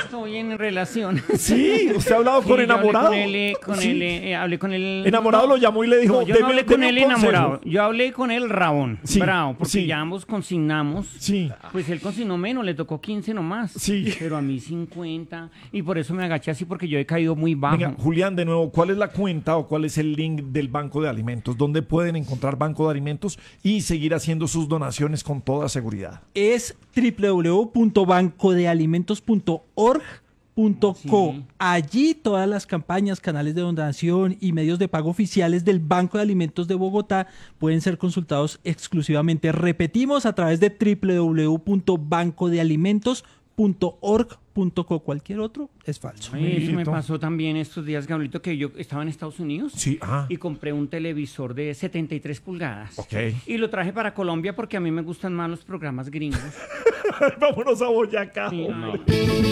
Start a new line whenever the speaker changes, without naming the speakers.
estoy en relación.
Sí, usted ha hablado
Sí,
con
yo
enamorado.
Hablé con él.
Enamorado lo llamó y le dijo,
No, yo no hablé con
deme
él
un consejo.
enamorado. Yo hablé con él rabón,
Sí,
bravo, porque
sí.
ya ambos consignamos.
Sí.
Pues él consignó menos, le tocó 15 nomás.
Sí.
Pero a mí 50. Y por eso me agaché así, porque yo he caído muy bajo.
Venga, Julián, de nuevo, ¿cuál es la cuenta o cuál es el link del Banco de Alimentos? ¿Dónde pueden encontrar Banco de Alimentos y seguir haciendo sus donaciones con toda seguridad?
Es www.bancodealimentos.org.co.
Sí.
Allí todas las campañas, canales de donación y medios de pago oficiales del Banco de Alimentos de Bogotá pueden ser consultados exclusivamente. Repetimos, a través de www.bancodealimentos.org.co. Cualquier otro es falso.
Ay, eso me
Amiguito.
pasó también estos días, Gabrielito, que yo estaba en Estados Unidos
Sí,
y compré un televisor de 73 pulgadas.
Ok.
Y lo traje para Colombia porque a mí me gustan más los programas gringos.
Vámonos a Boyacá.
Sí,
hombre.
no.